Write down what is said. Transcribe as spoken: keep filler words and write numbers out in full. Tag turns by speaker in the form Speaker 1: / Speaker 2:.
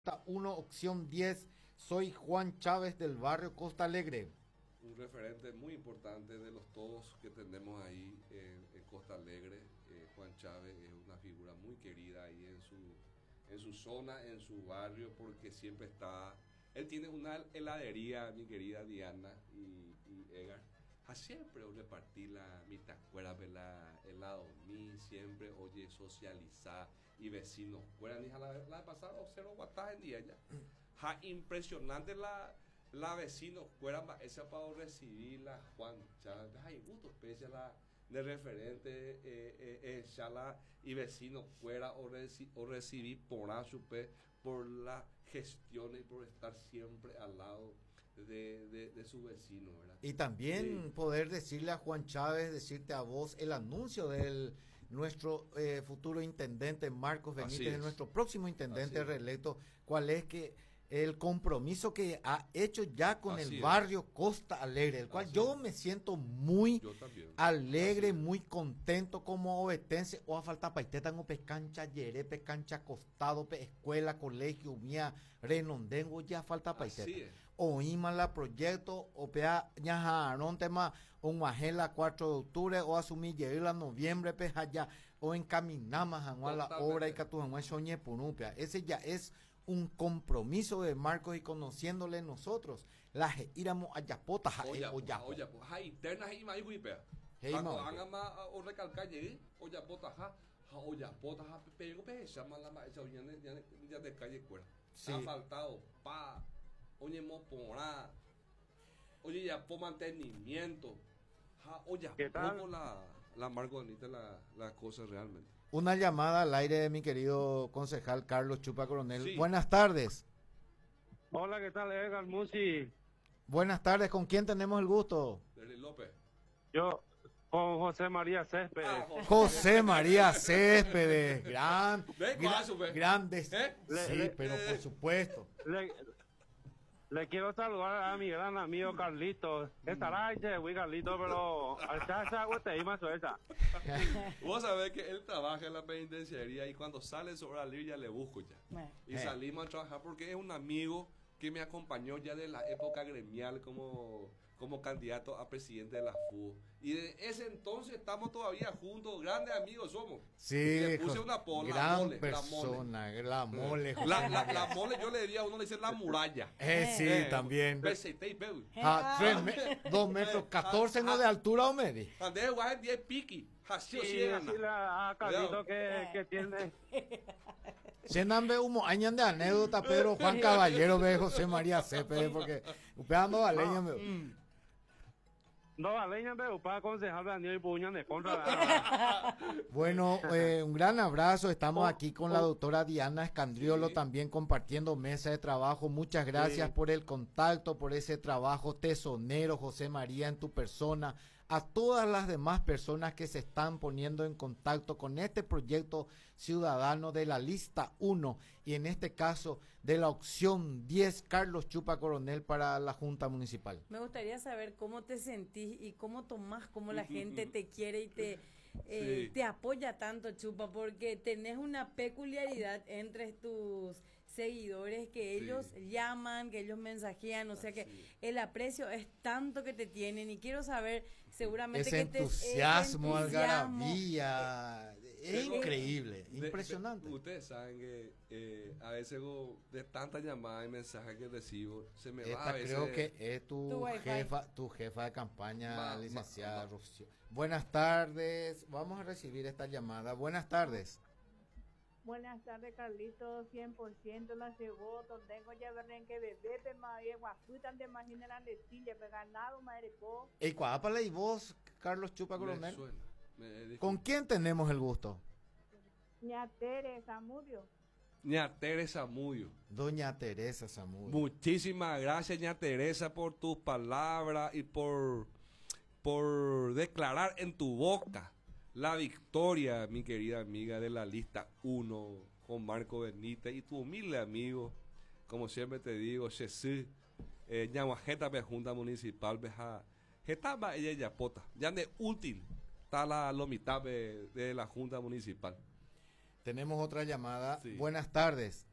Speaker 1: uno, opción diez. Soy Juan Chávez del barrio Costa Alegre.
Speaker 2: Un referente muy importante de los todos que tenemos ahí en, en Costa Alegre. Eh, Juan Chávez es una figura muy querida ahí en su, en su zona, en su barrio, porque siempre está... Él tiene una heladería, mi querida Diana y, y Edgar. A siempre repartir la mitad fuera de la helado mi siempre oye socializar y vecinos fuera ni la la pasada observo guataje en día ya ja impresionante la la vecinos fuera esa para recibir la Juan Chávez hay gusto especial la de referente eh, eh, eh, chala y vecinos fuera o, reci, o recibir por a su pe por la gestión y por estar siempre al lado De, de, de su vecino, ¿verdad?
Speaker 1: Y también
Speaker 2: sí.
Speaker 1: poder decirle a Juan Chávez, decirte a vos el anuncio de nuestro eh, futuro intendente Marcos Benítez, de nuestro próximo intendente reelecto, cuál es que el compromiso que ha hecho ya con
Speaker 2: Así
Speaker 1: el
Speaker 2: es.
Speaker 1: barrio Costa Alegre, el cual
Speaker 2: Así
Speaker 1: yo
Speaker 2: es.
Speaker 1: me siento muy alegre, muy contento como obetense. O a falta paiteta en pescancha, yere, pescancha, costado, pe escuela, colegio, mía, renondengo, ya falta paiteta. O ima la proyecto, o pea, ñajaron tema, o majela cuatro de octubre, o asumir la noviembre, pe allá, o encaminamos a la obra y que tu soñe punupia. Ese ya es un compromiso de Marcos y conociéndole nosotros las íbamos a yapota
Speaker 2: oya oya oya ha interna y mai guipea cuando haga más o recalcar llegué oya pota ja oya pota ja pero pe llama la ma esa ya ya de calle cuerda ha faltado pa oye mo porá oye ya por mantenimiento ja oya como la la Marcos Benítez la las cosas realmente.
Speaker 1: Una llamada al aire de mi querido concejal Carlos Chupa Coronel.
Speaker 2: Sí.
Speaker 1: Buenas tardes.
Speaker 3: Hola, ¿qué tal, Edgar Musi?
Speaker 1: Buenas tardes, ¿con quién tenemos el gusto?
Speaker 2: Derli López.
Speaker 3: Yo, con José María Céspedes. Ah,
Speaker 1: José María Céspedes, gran,
Speaker 2: gran
Speaker 1: grandes.
Speaker 2: ¿Eh?
Speaker 1: Sí,
Speaker 3: le,
Speaker 1: pero
Speaker 3: le,
Speaker 1: por supuesto.
Speaker 3: Le, le quiero saludar a mi gran amigo Carlito. Estará ahí, güey, Carlito, pero al chacha, güey, te más suelta.
Speaker 2: Vos sabés que él trabaja en la penitenciaría y cuando sale sobre la libre ya le busco ya. Y salimos a trabajar porque es un amigo que me acompañó ya de la época gremial como, como candidato a presidente de la F U. Y de ese entonces estamos todavía juntos, grandes amigos somos.
Speaker 1: Sí,
Speaker 2: le puse una pola,
Speaker 1: gran
Speaker 2: la mole,
Speaker 1: persona, la mole.
Speaker 2: La, la, la mole yo le diría a uno le dice la muralla.
Speaker 1: Eh, sí, eh, también.
Speaker 2: Ah,
Speaker 1: tres me, dos metros catorce no de altura o medio.
Speaker 2: Andé guay diez piqui.
Speaker 3: Sí, decirle a Carlito que, que tiene.
Speaker 1: Llename humo, añan de anécdota, Pedro Juan Caballero ve José María Céspedes, porque pegando a leña me.
Speaker 3: Mm. No, a leña me para aconsejar a Daniel Puña de contra.
Speaker 1: Bueno, eh, un gran abrazo. Estamos aquí con la doctora Diana Escandriolo, sí. También compartiendo mesa de trabajo. Muchas gracias sí. por el contacto, por ese trabajo tesonero, José María, en tu persona. A todas las demás personas que se están poniendo en contacto con este proyecto ciudadano de la lista uno y en este caso de la opción diez, Carlos Chupa Coronel para la Junta Municipal.
Speaker 4: Me gustaría saber cómo te sentís y cómo tomás, cómo la gente te quiere y te, eh, sí. te apoya tanto, Chupa, porque tenés una peculiaridad entre tus seguidores que ellos sí. llaman, que ellos mensajean, o sea que sí. el aprecio es tanto que te tienen y quiero saber seguramente
Speaker 1: ese
Speaker 4: que
Speaker 1: entusiasmo,
Speaker 4: te,
Speaker 1: algarabía, es eh, increíble, de, impresionante.
Speaker 2: De, ustedes saben que eh, a veces de tantas llamadas y mensajes que recibo se me
Speaker 1: Esta
Speaker 2: va a veces.
Speaker 1: Creo que es tu, tu jefa, tu jefa de campaña, ma, licenciada ma, ma. Rocío. Buenas tardes, vamos a recibir esta llamada. Buenas tardes.
Speaker 5: Buenas tardes, Carlito, cien por ciento la ceboto, tengo ya verren que bebé, pe madre, guaputan de imagina la letilla, pe ganado, madre po.
Speaker 1: ¿Y cuápala y vos, Carlos Chupa Coronel? ¿Con quién tenemos el gusto?
Speaker 5: Ña Tere Zamudio.
Speaker 2: Ña Teresa Zamudio.
Speaker 1: Doña Teresa Zamudio.
Speaker 2: Muchísimas gracias, Ña Teresa, por tus palabras y por, por declarar en tu boca la victoria, mi querida amiga de la lista uno, con Marcos Benítez y tu humilde amigo, como siempre te digo, Jesús, eh, Ñahuajeta, be Junta Municipal, beja, Jetaba ella yapota, ya de útil, está la lomitad de, de la Junta Municipal.
Speaker 1: Tenemos otra llamada.
Speaker 2: Sí.
Speaker 1: Buenas tardes.